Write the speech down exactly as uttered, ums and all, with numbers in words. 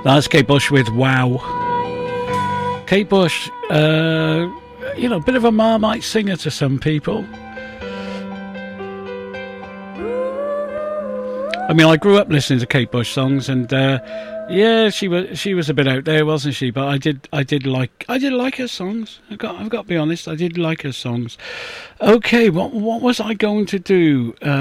That's Kate Bush with Wow. Kate Bush, uh, you know, a bit of a Marmite singer to some people. I mean, I grew up listening to Kate Bush songs, and uh, yeah, she was she was a bit out there, wasn't she? But I did I did like I did like her songs. I've got I've got to be honest, I did like her songs. Okay, what what was I going to do? Uh,